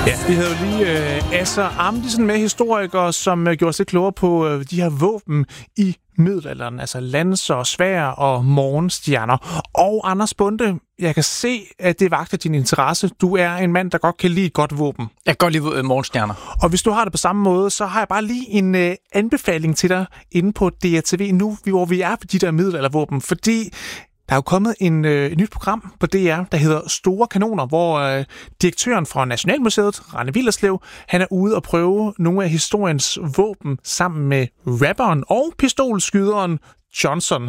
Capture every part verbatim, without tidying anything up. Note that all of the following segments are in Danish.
Ja, vi havde jo lige øh, Asser Amdisen med, historikere, som øh, gjorde os lidt klogere på øh, de her våben i middelalderen, altså lanser, sværd og morgenstjerner. Og Anders Bonde, jeg kan se, at det vagter din interesse. Du er en mand, der godt kan lide et godt våben. Jeg kan godt lide øh, morgenstjerner. Og hvis du har det på samme måde, så har jeg bare lige en øh, anbefaling til dig inde på D R T V nu, hvor vi er på de der middelaldervåben, fordi der er jo kommet en, øh, et nyt program på D R, der hedder Store Kanoner, hvor øh, direktøren fra Nationalmuseet, Rane Willerslev, han er ude og prøve nogle af historiens våben sammen med rapperen og pistolskyderen Johnson.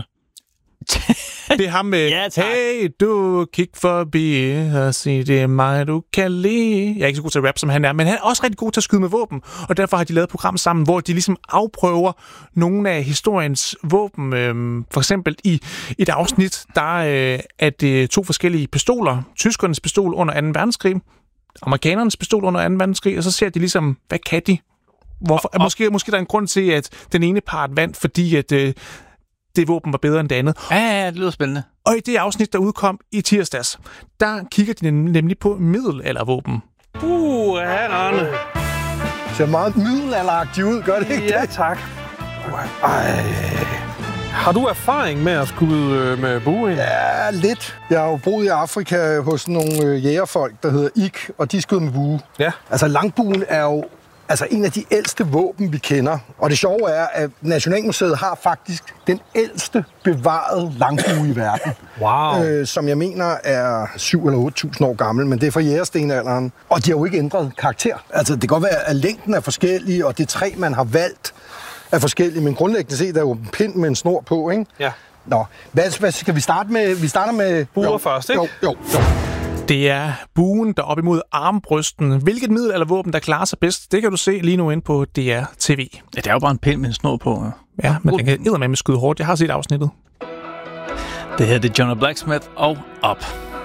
Det er ham med, ja, hey, du kig forbi og sig, det er mig, du kan lide. Jeg er ikke så god til at rap, som han er, men han er også rigtig god til at skyde med våben, og derfor har de lavet et program sammen, hvor de ligesom afprøver nogle af historiens våben. Øhm, for eksempel i et afsnit, der øh, er det to forskellige pistoler. Tyskernes pistol under anden verdenskrig, amerikanernes pistol under anden verdenskrig, og så ser de ligesom, hvad kan de? Hvorfor? Og, og, måske, måske der er en grund til, at den ene part vandt, fordi at øh, det våben var bedre end det andet. Ja, ja, det lyder spændende. Og i det afsnit, der udkom i tirsdags, der kigger de nemlig på middelaldervåben. Uh, her, Arne. Det ser meget middelalderagtigt ud, gør det ikke? Ja, tak. Ej. Har du erfaring med at skyde øh, med bue? Ja, lidt. Jeg har jo boet i Afrika hos nogle øh, jægerfolk, der hedder Ik, og de skyder med bue. Ja. Altså, langbuen er jo altså en af de ældste våben, vi kender. Og det sjove er, at Nationalmuseet har faktisk den ældste bevarede langbue i verden. Wow. Øh, som jeg mener er syv eller otte tusind år gammel, men det er fra jægerstenalderen. Og de har jo ikke ændret karakter. Altså, det kan godt være, at længden er forskellig, og det træ, man har valgt, er forskellige, men grundlæggende set er jo en pind med en snor på, ikke? Ja. Nå, hvad, hvad skal vi starte med? Vi starter med buer først, ikke? Jo, jo, jo. Det er buen, der op imod armbrysten. Hvilket middelaldervåben, der klarer sig bedst, det kan du se lige nu inde på D R T V. Ja, det er jo bare en pind med en snor på. Ja, ja men den kan eddermame skyde hårdt. Jeg har set afsnittet. Det her det er John Blacksmith og Up.